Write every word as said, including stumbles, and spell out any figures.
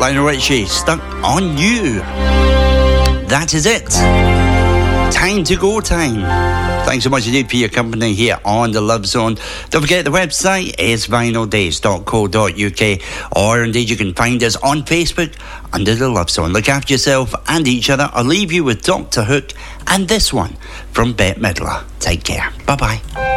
Lionel Richie, Stuck on You. That is it. Time to go time. Thanks so much indeed for your company here on The Love Zone. Don't forget the website is vinyl days dot co dot uk, or indeed you can find us on Facebook under The Love Zone. Look after yourself and each other. I'll leave you with Doctor Hook and this one from Bette Midler. Take care. Bye-bye.